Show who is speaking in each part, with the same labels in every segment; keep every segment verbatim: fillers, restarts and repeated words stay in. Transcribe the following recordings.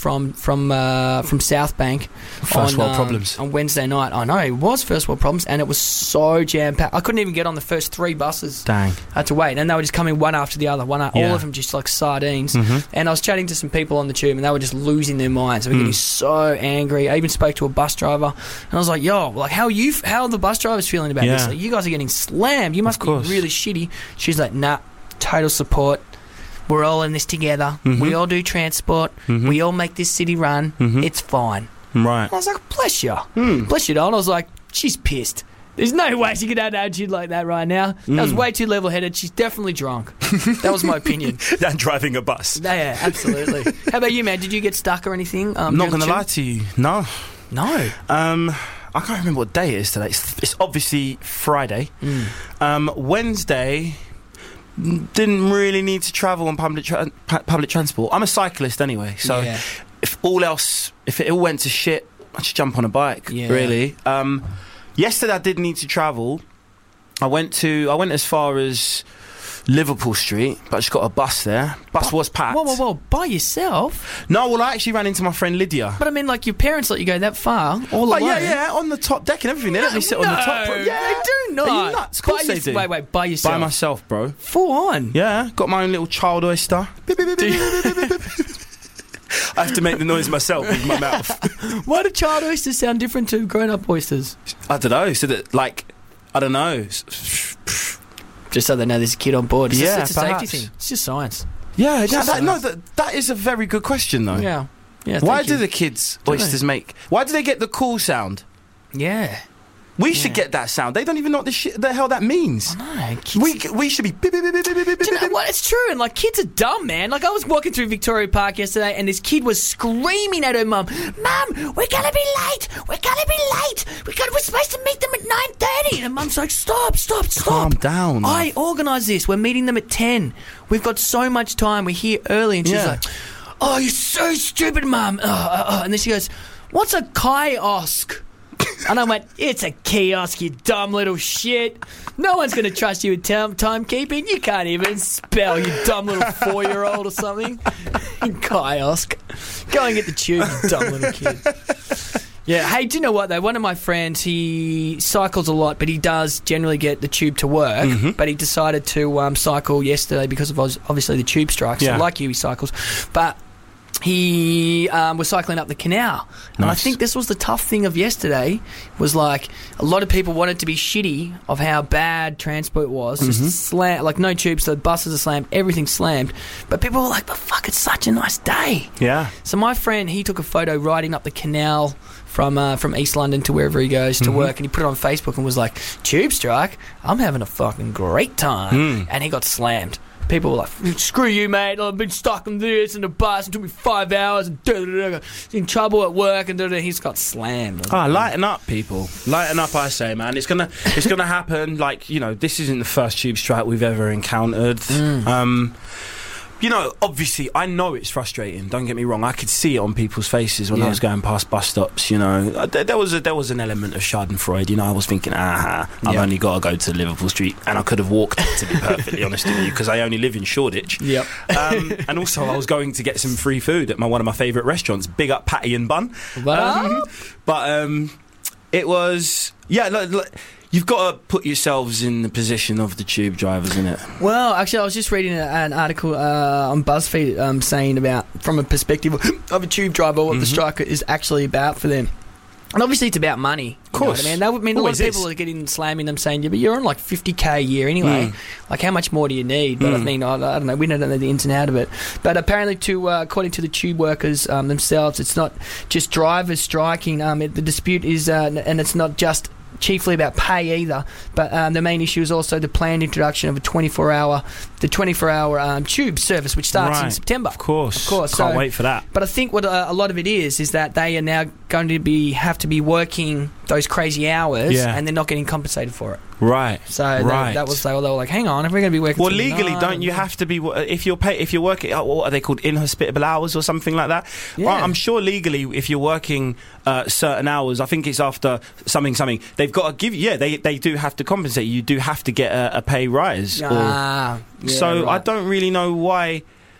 Speaker 1: from from uh, from South Bank.
Speaker 2: First
Speaker 1: on,
Speaker 2: world
Speaker 1: um,
Speaker 2: problems.
Speaker 1: On Wednesday night. I know, it was first world problems, and it was so jam-packed. I couldn't even get on the first three buses.
Speaker 2: Dang.
Speaker 1: I had to wait, and they were just coming one after the other, one a-
Speaker 2: Yeah.
Speaker 1: all of them just like sardines.
Speaker 2: Mm-hmm.
Speaker 1: And I was chatting to some people on the tube, and they were just losing their minds. They were
Speaker 2: Mm.
Speaker 1: getting so angry. I even spoke to a bus driver, and I was like, "Yo, like, how are you? How are the bus drivers feeling about
Speaker 2: Yeah.
Speaker 1: this? Like, you guys are getting slammed. You must
Speaker 2: Of
Speaker 1: be
Speaker 2: course.
Speaker 1: really shitty." She's like, "Nah, total support. We're all in this together.
Speaker 2: Mhm.
Speaker 1: We all do transport.
Speaker 2: Mhm.
Speaker 1: We all make this city run.
Speaker 2: Mhm.
Speaker 1: It's fine."
Speaker 2: Right.
Speaker 1: I was like, "Bless you,
Speaker 2: Mm.
Speaker 1: bless you, Don." I was like, "She's pissed. There's no way she could have an attitude like that right now. That was
Speaker 2: Mm.
Speaker 1: way too level-headed. She's definitely drunk." That was my opinion.
Speaker 2: Than driving a bus.
Speaker 1: Yeah, absolutely. How about you, man? Did you get stuck or anything? Um,
Speaker 2: I'm not
Speaker 1: during
Speaker 2: going to
Speaker 1: the
Speaker 2: lie to you. No.
Speaker 1: tube? No.
Speaker 2: Um, I can't remember what day it is today. It's, it's obviously Friday.
Speaker 1: Mm.
Speaker 2: Um, Wednesday, didn't really need to travel on public tra- pu- public transport. I'm a cyclist anyway, so
Speaker 1: Yeah.
Speaker 2: if all else, if it all went to shit, I should jump on a bike.
Speaker 1: Yeah.
Speaker 2: Really. Um, yesterday I did need to travel. I went to. I went as far as Liverpool Street, but I just got a bus there. Bus was packed.
Speaker 1: Whoa, whoa, whoa! By yourself?
Speaker 2: No, well, I actually ran into my friend Lydia.
Speaker 1: But I mean, like, your parents let you go that far, all
Speaker 2: Oh,
Speaker 1: alone.
Speaker 2: yeah, yeah, on the top deck and everything. They let me sit on the top.
Speaker 1: No,
Speaker 2: Yeah,
Speaker 1: they do not.
Speaker 2: Are you nuts? Of course
Speaker 1: By
Speaker 2: they
Speaker 1: your-
Speaker 2: do.
Speaker 1: Wait, wait, by yourself?
Speaker 2: By myself, bro.
Speaker 1: Full on?
Speaker 2: Yeah, got my own little child oyster. I have to make the noise myself with my mouth.
Speaker 1: Why do child oysters sound different to grown-up oysters?
Speaker 2: I don't know. So that, like, I don't know.
Speaker 1: Just so they know there's a kid on board. It's,
Speaker 2: Yeah,
Speaker 1: just, it's a
Speaker 2: perhaps.
Speaker 1: safety thing. It's just science.
Speaker 2: Yeah, that,
Speaker 1: just
Speaker 2: that, no,
Speaker 1: science.
Speaker 2: that, that is a very good question, though.
Speaker 1: Yeah. Yeah.
Speaker 2: Why
Speaker 1: thank
Speaker 2: do
Speaker 1: you.
Speaker 2: the kids
Speaker 1: Don't
Speaker 2: oysters
Speaker 1: know.
Speaker 2: make? Why do they get the cool sound?
Speaker 1: Yeah.
Speaker 2: We should
Speaker 1: Yeah.
Speaker 2: get that sound. They don't even know what the, shit, the hell that means.
Speaker 1: No, kids.
Speaker 2: We we should be. beep, beep, beep, beep, beep, beep,
Speaker 1: Do you know
Speaker 2: beep.
Speaker 1: what? It's true, and like kids are dumb, man. Like I was walking through Victoria Park yesterday, and this kid was screaming at her mum, "Mum, we're gonna be late. We're gonna be late. We got. We're supposed to meet them at nine thirty." And her mum's like, "Stop, stop, stop.
Speaker 2: Calm down.
Speaker 1: I organised this. We're meeting them at ten. We've got so much time. We're here early." And she's
Speaker 2: Yeah.
Speaker 1: like, "Oh, you're so stupid, mum." Oh, oh, oh. And then she goes, "What's a kiosk?" And I went, "It's a kiosk, you dumb little shit. No one's going to trust you with time timekeeping. You can't even spell, you dumb little four-year-old or something." Kiosk. Go and get the tube, you dumb little kid. Yeah, hey, do you know what, though? One of my friends, he cycles a lot, but he does generally get the tube to work.
Speaker 2: Mm-hmm.
Speaker 1: But he decided to um, cycle yesterday because of obvi- obviously the tube strikes.
Speaker 2: Yeah.
Speaker 1: So like you, he cycles. But he um, was cycling up the canal. And I
Speaker 2: Nice.
Speaker 1: think this was the tough thing of yesterday, was like a lot of people wanted to be shitty of how bad transport was.
Speaker 2: Mm-hmm.
Speaker 1: Just slam, like no tubes, the buses are slammed, everything's slammed. But people were like, but fuck, it's such a nice day.
Speaker 2: Yeah.
Speaker 1: So my friend, he took a photo riding up the canal from uh, from East London to wherever he goes to
Speaker 2: Mhm.
Speaker 1: work, and he put it on Facebook and was like, "Tube strike, I'm having a fucking great time."
Speaker 2: Mm.
Speaker 1: And he got slammed. People were like, "Screw you, mate. I've been stuck on this and the bus. It took me five hours and da, da, da, da. in trouble at work." And da, da. He's got slammed.
Speaker 2: Ah, lighten up, people. Lighten up, I say, man. It's gonna, it's gonna happen. Like, you know, this isn't the first tube strike we've ever encountered.
Speaker 1: Mm.
Speaker 2: Um, you know, obviously, I know it's frustrating. Don't get me wrong. I could see it on people's faces when
Speaker 1: Yeah.
Speaker 2: I was going past bus stops. You know, Uh, there, there was a, there was an element of Schadenfreude. You know, I was thinking, ah, I've
Speaker 1: Yeah.
Speaker 2: only got to go to Liverpool Street, and I could have walked. To be perfectly honest with you, because I only live in Shoreditch.
Speaker 1: Yep.
Speaker 2: Um, and also, I was going to get some free food at my one of my favourite restaurants. Big up Patty and Bun.
Speaker 1: But,
Speaker 2: Um, but um, it was, yeah, look, look, you've got to put yourselves in the position of the tube drivers, innit?
Speaker 1: well, actually, I was just reading a, an article uh, on BuzzFeed um, saying about, from a perspective of a tube driver, what the
Speaker 2: Mhm.
Speaker 1: strike is actually about for them. And obviously, it's about money. Of
Speaker 2: course.
Speaker 1: I mean, that would mean a lot of
Speaker 2: Always
Speaker 1: people
Speaker 2: is.
Speaker 1: are getting slamming them, saying, "Yeah, but you're on like fifty k a year anyway.
Speaker 2: Mm.
Speaker 1: Like, how much more do you need?" But I
Speaker 2: Mm.
Speaker 1: mean, I, I don't know. We don't know the ins and out of it. But apparently, to uh, according to the tube workers um, themselves, it's not just drivers striking. Um, it, the dispute is, uh, and it's not just chiefly about pay either, but um, the main issue is also the planned introduction of a twenty-four hour, the twenty-four hour um, tube service, which starts in
Speaker 2: Right.
Speaker 1: September.
Speaker 2: Of course.
Speaker 1: Of course,
Speaker 2: Can't
Speaker 1: so-
Speaker 2: wait for that.
Speaker 1: But I think what uh, a lot of it is is that they are now going to be have to be working those crazy hours,
Speaker 2: Yeah.
Speaker 1: and they're not getting compensated for it.
Speaker 2: Right.
Speaker 1: So they-
Speaker 2: Right.
Speaker 1: that was they were, they were like, "Hang on, if we're going to be working."
Speaker 2: Well,
Speaker 1: till
Speaker 2: legally,
Speaker 1: nine,
Speaker 2: don't you have to be if you're pay, if you're working? uh, What are they called? Inhospitable hours or something like that?
Speaker 1: Yeah.
Speaker 2: Well, I'm sure legally, if you're working uh, certain hours, I think it's after something something. They've got to give. Yeah, they they do have to compensate. You do have to get a, a pay rise. or-
Speaker 1: Ah, yeah,
Speaker 2: so I
Speaker 1: right.
Speaker 2: don't really know why.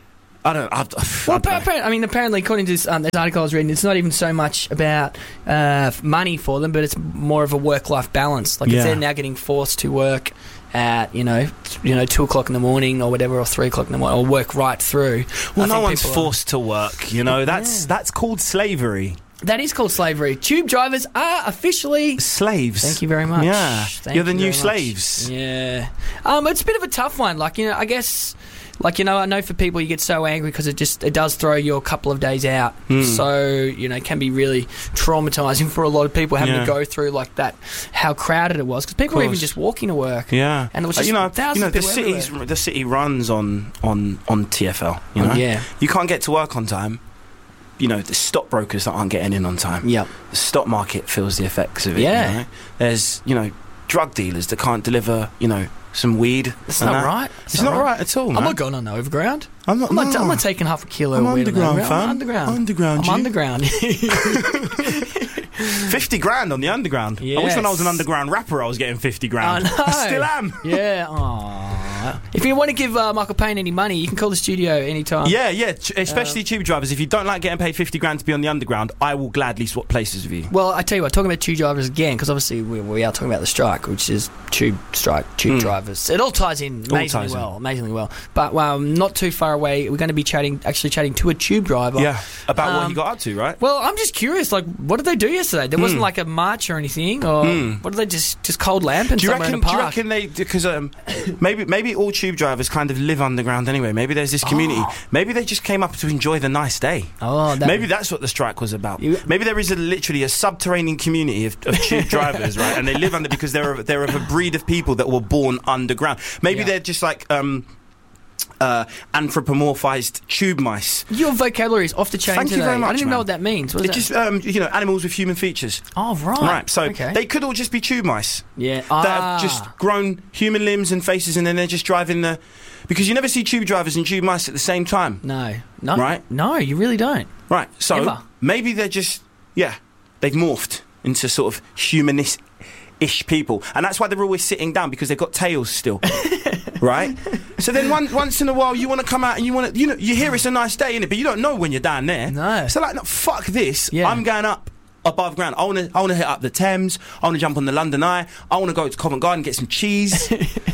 Speaker 2: I don't. I've,
Speaker 1: Well,
Speaker 2: I, don't know.
Speaker 1: apparently, I mean, apparently, according to this, um, this article I was reading, it's not even so much about uh, money for them, but it's more of a work-life balance. Like,
Speaker 2: Yeah.
Speaker 1: if they're now getting forced to work at, you know, you know, two o'clock in the morning or whatever, or three o'clock in the morning, or work right through.
Speaker 2: Well,
Speaker 1: I
Speaker 2: no
Speaker 1: think
Speaker 2: one's
Speaker 1: people are-
Speaker 2: forced to work. You know, that's
Speaker 1: Yeah.
Speaker 2: that's called slavery.
Speaker 1: That is called slavery. Tube drivers are officially.
Speaker 2: Slaves.
Speaker 1: Thank you very much.
Speaker 2: Yeah,
Speaker 1: Thank
Speaker 2: you're the
Speaker 1: you
Speaker 2: new
Speaker 1: very much.
Speaker 2: slaves.
Speaker 1: Yeah. Um, it's a bit of a tough one. Like, you know, I guess, like, you know, I know for people you get so angry because it just, it does throw you a couple of days out.
Speaker 2: Mm.
Speaker 1: So, you know, it can be really traumatising for a lot of people having
Speaker 2: Yeah.
Speaker 1: to go through like that, how crowded it was. Because people were even
Speaker 2: Course.
Speaker 1: just walking to work.
Speaker 2: Yeah,
Speaker 1: And it was
Speaker 2: Uh,
Speaker 1: just
Speaker 2: you know,
Speaker 1: thousands
Speaker 2: you know,
Speaker 1: of
Speaker 2: the
Speaker 1: people
Speaker 2: city's
Speaker 1: everywhere.
Speaker 2: the city runs on on on T F L. You know,
Speaker 1: Yeah.
Speaker 2: you can't get to work on time. You know, the stockbrokers that aren't getting in on time.
Speaker 1: Yep.
Speaker 2: The stock market feels the effects of it.
Speaker 1: Yeah.
Speaker 2: You know? There's you know drug dealers that can't deliver you know some weed.
Speaker 1: It's
Speaker 2: and
Speaker 1: not
Speaker 2: that.
Speaker 1: right.
Speaker 2: It's, not right. at all.
Speaker 1: I'm
Speaker 2: man.
Speaker 1: not going on the overground.
Speaker 2: I'm not.
Speaker 1: I'm not,
Speaker 2: no.
Speaker 1: I'm not taking half a kilo
Speaker 2: I'm
Speaker 1: of weed on the
Speaker 2: underground,
Speaker 1: overground.
Speaker 2: fam.
Speaker 1: I'm underground.
Speaker 2: Underground,
Speaker 1: I'm
Speaker 2: G.
Speaker 1: underground.
Speaker 2: Fifty grand on the underground. I wish when I was an
Speaker 1: Yes.
Speaker 2: underground rapper, I was getting fifty grand.
Speaker 1: I know.
Speaker 2: Still am.
Speaker 1: Yeah. Aww. If you want to give uh, Michael Payne any money, you can call the studio anytime.
Speaker 2: Yeah, yeah. ch- Especially
Speaker 1: Um,
Speaker 2: tube drivers. If you don't like getting paid fifty grand to be on the underground, I will gladly swap places with you.
Speaker 1: Well, I tell you what, talking about tube drivers again, because obviously we, we are talking about the strike, which is tube strike, tube
Speaker 2: Mm.
Speaker 1: drivers. It all ties in
Speaker 2: All
Speaker 1: amazingly
Speaker 2: ties in.
Speaker 1: well, amazingly well. But um, not too far away, we're going to be chatting, actually chatting to a tube driver.
Speaker 2: Yeah, about what
Speaker 1: Um,
Speaker 2: he got up to, right?
Speaker 1: Well, I'm just curious, like, what did they do yesterday? There wasn't
Speaker 2: Mm.
Speaker 1: like a march or anything, or
Speaker 2: Mm.
Speaker 1: what did they just just cold lamp and
Speaker 2: Do you
Speaker 1: somewhere
Speaker 2: reckon?
Speaker 1: in a
Speaker 2: Do you
Speaker 1: park?
Speaker 2: reckon they? Because um, maybe maybe all tube drivers kind of live underground anyway. Maybe there's this community.
Speaker 1: Oh.
Speaker 2: Maybe they just came up to enjoy the nice day.
Speaker 1: Oh, that,
Speaker 2: Maybe that's what the strike was about.
Speaker 1: You-
Speaker 2: Maybe there is a, literally a subterranean community of, of tube drivers, right? And they live under because they're of, they're of a breed of people that were born underground. Maybe
Speaker 1: Yeah.
Speaker 2: they're just like um, uh, anthropomorphized tube mice.
Speaker 1: your vocabulary is off the chain
Speaker 2: Thank you
Speaker 1: today.
Speaker 2: very much,
Speaker 1: I don't even know
Speaker 2: man.
Speaker 1: what that means. What
Speaker 2: They're
Speaker 1: is
Speaker 2: just um, you know animals with human features.
Speaker 1: that? Oh, right.
Speaker 2: Right. So
Speaker 1: okay.
Speaker 2: they could all just be tube mice
Speaker 1: yeah.
Speaker 2: that
Speaker 1: ah.
Speaker 2: have just grown human limbs and faces, and then they're just driving the. Because you never see tube drivers and tube mice at the same time.
Speaker 1: No. No.
Speaker 2: Right?
Speaker 1: No, you really don't.
Speaker 2: Right. So
Speaker 1: Ever.
Speaker 2: maybe they're just yeah, they've morphed into sort of humanist ish people, and that's why they're always sitting down because they've got tails still. Right? So then one, once in a while you want to come out and you want to, you know, you hear it's a nice day, innit? But you don't know when you're down there.
Speaker 1: No.
Speaker 2: So like, no, fuck this.
Speaker 1: Yeah.
Speaker 2: I'm going up above ground. I want to I want to hit up the Thames. I want to jump on the London Eye. I want to go to Covent Garden and get some cheese.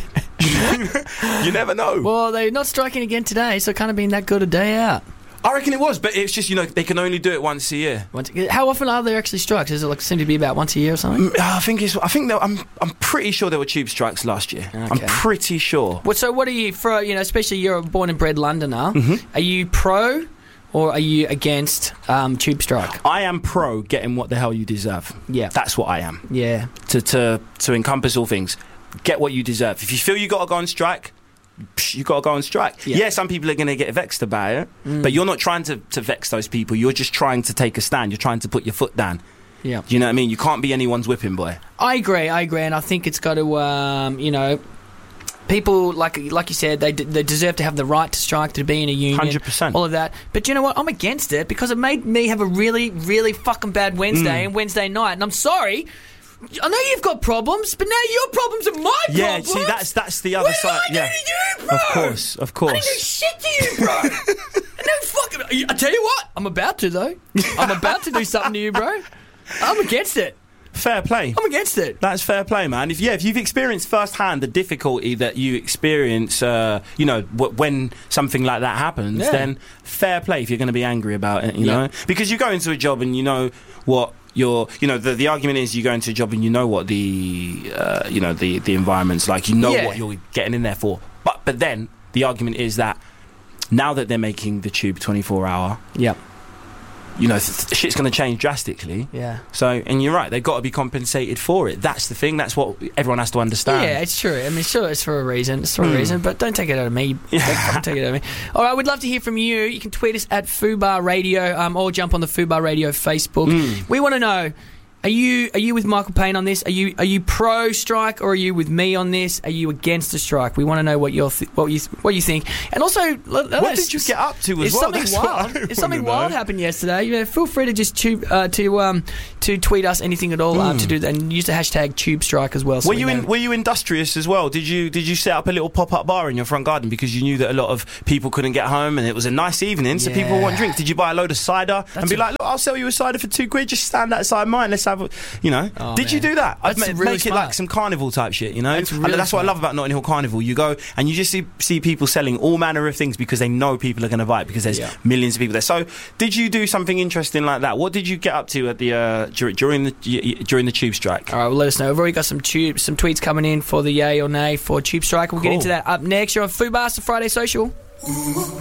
Speaker 2: You never know.
Speaker 1: Well, they're not striking again today, so it can't have been that good a day out.
Speaker 2: I reckon it was, but it's just, you know, they can only do it once a year.
Speaker 1: Once- How often are there actually strikes? Does it like seem to be about once a year or something?
Speaker 2: Mm, I think it's. I think there, I'm. I'm pretty sure there were tube strikes last year. I'm
Speaker 1: Okay.
Speaker 2: pretty sure.
Speaker 1: Well, so what are you for? You know, especially you're a born and bred Londoner.
Speaker 2: Mhm.
Speaker 1: Are you pro or are you against um, tube strike?
Speaker 2: I am pro getting what the hell you deserve.
Speaker 1: Yeah,
Speaker 2: That's what I am.
Speaker 1: yeah,
Speaker 2: To to to encompass all things. Get what you deserve. If you feel you got to go on strike, psh, you got to go on strike.
Speaker 1: Yeah.
Speaker 2: Yeah, some people are going to get vexed about it,
Speaker 1: Mm.
Speaker 2: but you're not trying to, to vex those people. You're just trying to take a stand. You're trying to put your foot down.
Speaker 1: yeah.
Speaker 2: Do you know what I mean? You can't be anyone's whipping boy.
Speaker 1: I agree. I agree, and I think it's got to, um, you know, people like like you said, they d- they deserve to have the right to strike, to be in a union,
Speaker 2: one hundred percent.
Speaker 1: all of that. But you know what? I'm against it because it made me have a really, really fucking bad Wednesday
Speaker 2: Mm.
Speaker 1: and Wednesday night, and I'm sorry. I know you've got problems, but now your problems are my
Speaker 2: Yeah,
Speaker 1: problems.
Speaker 2: see, that's that's the other
Speaker 1: What
Speaker 2: side.
Speaker 1: did I
Speaker 2: Yeah,
Speaker 1: do to you, bro?
Speaker 2: of course, of
Speaker 1: I didn't do
Speaker 2: course.
Speaker 1: shit to you, bro. No fucking. I tell you what, I'm about to though. I'm about to do something to you, bro. I'm against it.
Speaker 2: Fair play.
Speaker 1: I'm against it.
Speaker 2: That's fair play, man. If yeah, if you've experienced firsthand the difficulty that you experience, uh, you know, w- when something like that happens,
Speaker 1: Yeah.
Speaker 2: then fair play if you're going to be angry about it, you
Speaker 1: Yeah.
Speaker 2: know, because you go into a job and you know what you're, you know, the the argument is you go into a job and you know what the, uh, you know, the the environment's like, you know
Speaker 1: Yeah.
Speaker 2: what you're getting in there for, but but then the argument is that now that they're making the tube twenty-four hour,
Speaker 1: Yep.
Speaker 2: you know, th- th- shit's going to change drastically.
Speaker 1: Yeah.
Speaker 2: So, and you're right, they've got to be compensated for it. That's the thing. That's what everyone has to understand.
Speaker 1: Yeah, it's true. I mean, sure, it's for a reason. It's for a
Speaker 2: Mm.
Speaker 1: reason, but don't take it out of me.
Speaker 2: Yeah.
Speaker 1: Don't fucking take it out of me. All right, we'd love to hear from you. You can tweet us at Fubar Radio, um, or jump on the Fubar Radio Facebook.
Speaker 2: Mm.
Speaker 1: We want to know, Are you are you with Michael Payne on this? Are you are you pro strike or are you with me on this? Are you against the strike? We want to know what you th- what you what you think. And also, let, let
Speaker 2: what
Speaker 1: us,
Speaker 2: did you get up to as
Speaker 1: if
Speaker 2: well?
Speaker 1: Something
Speaker 2: That's
Speaker 1: wild,
Speaker 2: what I
Speaker 1: if something
Speaker 2: wanna
Speaker 1: wild
Speaker 2: know.
Speaker 1: happened yesterday, you know, feel free to just tube, uh, to um to tweet us anything at all. Mm. Um, to do that, and use the hashtag Tube Strike as well. So
Speaker 2: were
Speaker 1: we
Speaker 2: you
Speaker 1: know.
Speaker 2: in, were you industrious as well? Did you did you set up a little pop up bar in your front garden because you knew that a lot of people couldn't get home and it was a nice evening, so
Speaker 1: Yeah.
Speaker 2: people want drinks? Did you buy a load of cider
Speaker 1: That's
Speaker 2: and be
Speaker 1: a-
Speaker 2: like, look, I'll sell you a cider for two quid. Just stand outside mine. Let's have, a, you know.
Speaker 1: Oh,
Speaker 2: did you
Speaker 1: man.
Speaker 2: do that? I'd
Speaker 1: That's
Speaker 2: ma-
Speaker 1: really
Speaker 2: make it
Speaker 1: smart.
Speaker 2: like some carnival type shit, you know.
Speaker 1: That's
Speaker 2: And
Speaker 1: really
Speaker 2: that's what I
Speaker 1: smart.
Speaker 2: love about Notting Hill Carnival. You go and you just see see people selling all manner of things because they know people are going to buy it because there's
Speaker 1: Yeah.
Speaker 2: millions of people there. So, did you do something interesting like that? What did you get up to at the uh, dur- during the y- y- during the tube strike?
Speaker 1: All right, well, let us know. We've already got some tube, some tweets coming in for the yay or nay for Tube Strike. We'll get
Speaker 2: Cool.
Speaker 1: into that up next. You're on Food Bastard Friday Social.